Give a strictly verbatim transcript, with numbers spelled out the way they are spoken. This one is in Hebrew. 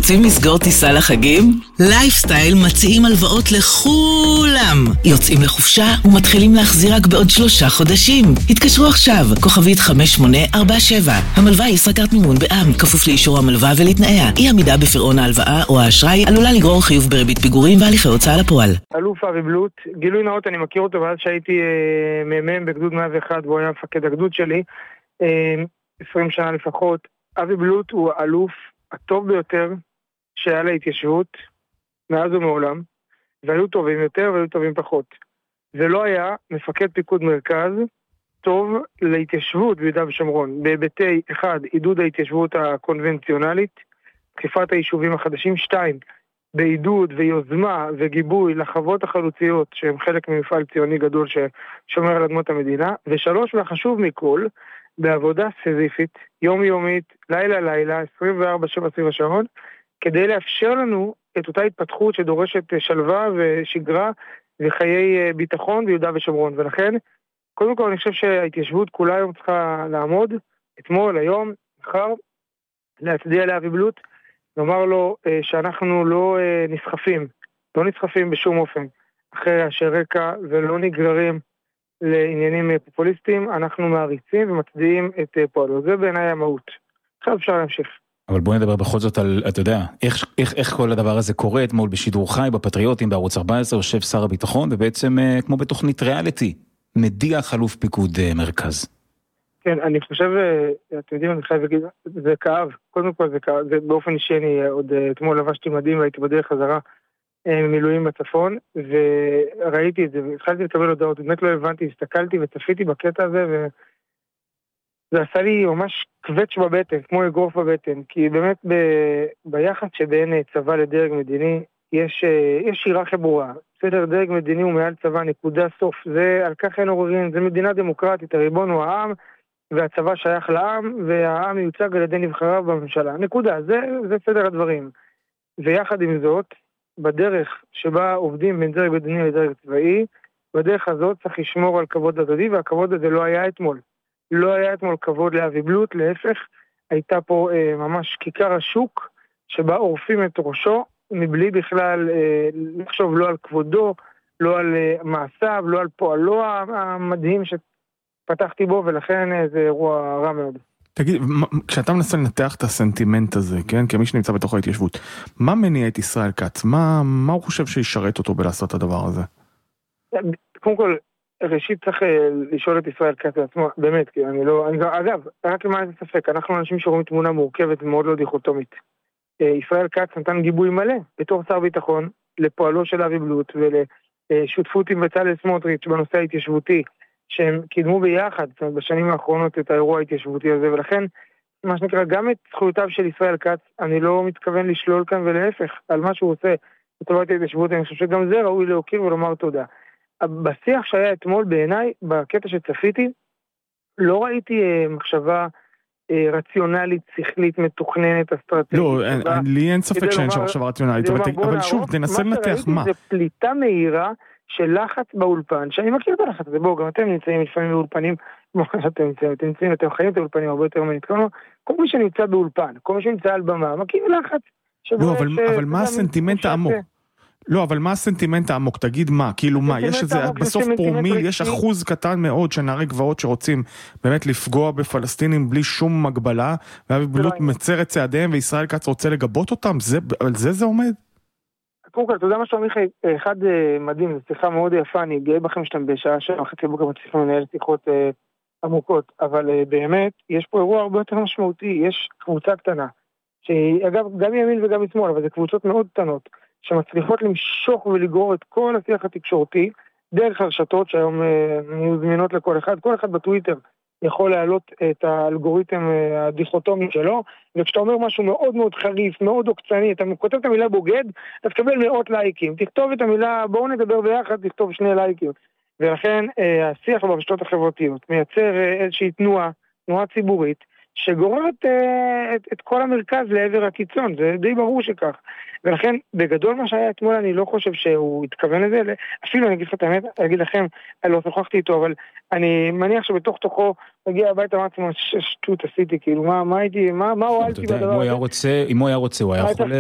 רוצים לסגור טיסה לחגים? לייפסטייל מציעים הלוואות לכולם. יוצאים לחופשה ומתחילים להחזיר רק בעוד שלושה חודשים. התקשרו עכשיו, כוכבית חמש שמונה ארבע שבע. המלווה היא ישראכרט מימון בע"מ, כפוף לאישור המלווה ולתנאיה. אי עמידה בפירעון ההלוואה או האשראי עלולה לגרור חיוב בריבית פיגורים והליכי הוצאה לפועל. אלוף אבי בלוט, גילוי נאות, אני מכיר אותו ואז שהייתי אה, מ"מ בגדוד מאה ואחת והוא היה מפקד הגדוד שלי אה, עשרים שנה לפחות. אבי בלוט הוא האלוף הטוב ביותר שהיה להתיישבות מאז ומעולם, והיו טובים יותר והיו טובים פחות. זה לא היה מפקד פיקוד מרכז טוב להתיישבות ביהודה ושומרון, בהיבטי אחד, עידוד ההתיישבות הקונבנציונלית, דחיפת היישובים החדשים, שתיים, בעידוד ויוזמה וגיבוי לחוות החלוציות שהן חלק ממפעל ציוני גדול ששומר על אדמות המדינה, ושלוש, והחשוב מכל, בעבודה סזיפית, יומיומית, לילה לילה, עשרים וארבע שבע סביב השעון, כדי לאפשר לנו את אותה התפתחות שדורשת שלווה ושגרה וחיי ביטחון ביהודה ושומרון. ולכן, קודם כל אני חושב שההתיישבות כולה היום צריכה לעמוד, אתמול, היום, מחר, להצדיע לאבי בלוט, לומר לו שאנחנו לא נסחפים, לא נסחפים בשום אופן, אחרי השרקע ולא נגררים לעניינים פופוליסטיים, אנחנו מעריצים ומצדיעים את פועלו. זה בעיניי המהות. עכשיו אפשר להמשיך. אבל בואי נדבר בכל זאת על, אתה יודע, איך, איך, איך כל הדבר הזה קורה. אתמול בשידור חי, בפטריוטים, בערוץ ארבע עשרה, יושב שר הביטחון, ובעצם כמו בתוכנית ריאליטי, מדיח חלוף פיקוד מרכז. כן, אני חושב, אתם יודעים, אני חייב להגיד, זה כאב. קודם כל זה כאב, זה באופן אישי, אני עוד אתמול לבשתי מדים והייתי בדרך חזרה מילואים בצפון, וראיתי את זה, והתחלתי לקבל הודעות, באמת לא הבנתי, הסתכלתי וצפיתי בקטע הזה, וזה עשה לי ממש קווץ' בבטן, כמו אגרוף בבטן, כי באמת ב... ביחס שבין צבא לדרג מדיני, יש, יש שירה חבורה, בסדר, דרג מדיני הוא מעל צבא, נקודה סוף, זה על כך אין עוררין, זה מדינה דמוקרטית, הריבון הוא העם, והצבא שייך לעם, והעם מיוצג על ידי נבחריו בממשלה, נקודה, זה, זה סדר הדברים, ויחד עם זאת, בדרך שבה עובדים בין דרג מדיני לדרג צבאי, בדרך הזאת צריך לשמור על כבוד הדדי, והכבוד הזה לא היה אתמול. לא היה אתמול כבוד לאבי בלוט, להפך, הייתה פה אה, ממש כיכר השוק, שבה עורפים את ראשו, מבלי בכלל אה, לחשוב לא על כבודו, לא על אה, מעשיו, לא על פועלו המדהים שפתחתי בו, ולכן אה, זה אירוע רע מאוד. תגיד, כשאתה מנסה לנתח את הסנטימנט הזה, כן, כמי שנמצא בתוך ההתיישבות, מה מניע את ישראל כץ? מה, מה הוא חושב שישרת אותו בלעשות את הדבר הזה? קודם כל, ראשית צריך לשאול את ישראל כץ לעצמו, באמת, כי אני לא, אני, אגב, רק למה אין ספק, אנחנו אנשים שרואים תמונה מורכבת ומאוד לא דיכוטומית. ישראל כץ נתן גיבוי מלא, בתור שר ביטחון, לפועלו של אבי בלוט ולשותפות עם בצלאל סמוטריץ' בנושא ההתיישבותי, שהם קידמו ביחד בשנים האחרונות את האירוע ההתיישבותי הזה, ולכן, מה שנקרא, גם את זכויותיו של ישראל כץ, אני לא מתכוון לשלול כאן ולהפך, על מה שהוא עושה לטובת ההתיישבות, אני חושב שגם זה ראוי להוקיר ולומר תודה. בשיח שהיה אתמול בעיניי, בקטע שצפיתי, לא ראיתי אה, מחשבה אה, רציונלית, שכלית, מתוכננת, אסטרטגית. לא, לי אין ספק שאין שם מחשבה רציונלית, אבל, אבל שוב, תנסה לנתח מה. מה שראיתי זה פליטה מהירה של לחץ באולפן, שאני מכיר את הלחץ הזה, בואו, גם אתם נמצאים לפעמים באולפנים, כמו שאתם נמצאים, אתם נמצאים, אתם חיים את האולפנים הרבה יותר מנית, כל מי שנמצא באולפן, כל מי שנמצא על במה, מכיר לחץ. לא, אבל, אבל מה הסנטימנט העמוק? לא, אבל מה הסנטימנט העמוק? תגיד מה, כאילו מה, יש איזה, בסוף פרומיל, יש אחוז קטן מאוד של נערי גבעות שרוצים באמת לפגוע בפלסטינים בלי שום מגבלה, ואבי בלוט מצר את צעדיהם, וישראל כץ רוצה לגבות אותם, על זה זה עומד? קודם כל, אתה יודע משהו, מיכאל, אחד מדהים, זו שיחה מאוד יפה, אני גאה בכם שאתם בשעה שבע וחצי בוקר מצליחים לנהל שיחות עמוקות, אבל באמת, יש פה אירוע הרבה יותר משמעותי, יש קבוצה קטנה, שאגב, גם ימין וגם משמאל, אבל זה קבוצות מאוד קטנות, שמצליחות למשוך ולגרור את כל השיח התקשורתי, דרך הרשתות שהיום נהיו זמינות לכל אחד, כל אחד בטוויטר יכול להעלות את האלגוריתם הדיכוטומי שלו, וכשאתה אומר משהו מאוד מאוד חריף, מאוד עוקצני, אתה כותב את המילה בוגד, אתה תקבל מאות לייקים, תכתוב את המילה, בואו נדבר ביחד, תכתוב שני לייקים, ולכן השיח ברשתות החברתיות מייצר איזושהי תנועה, תנועה ציבורית, שגוררת את, את כל המרכז לעבר הקיצון, זה די ברור שכך. ולכן, בגדול מה שהיה אתמול, אני לא חושב שהוא התכוון לזה, אפילו אני אגיד לך את האמת, אני אגיד לכם, אני לא שוחחתי איתו, אבל אני מניח שבתוך תוכו, מגיע הביתה מעצמו, שטות עשיתי, כאילו, מה, מה הייתי, מה, מה הועלתי בדבר הזה? אם הוא היה רוצה, הוא היה יכול